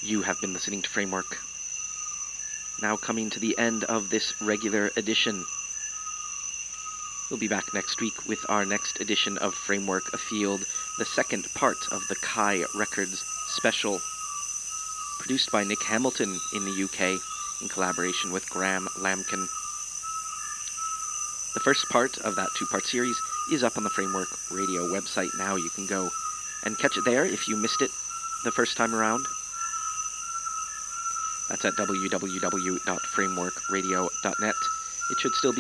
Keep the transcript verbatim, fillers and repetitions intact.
You have been listening to Framework. Now coming to the end of this regular edition. We'll be back next week with our next edition of Framework Afield, the second part of the Kai Records special, produced by Nick Hamilton in the U K in collaboration with Graham Lamkin. The first part of that two-part series is up on the Framework Radio website now. You can go and catch it there if you missed it the first time around. That's at w w w dot framework radio dot net. It should still be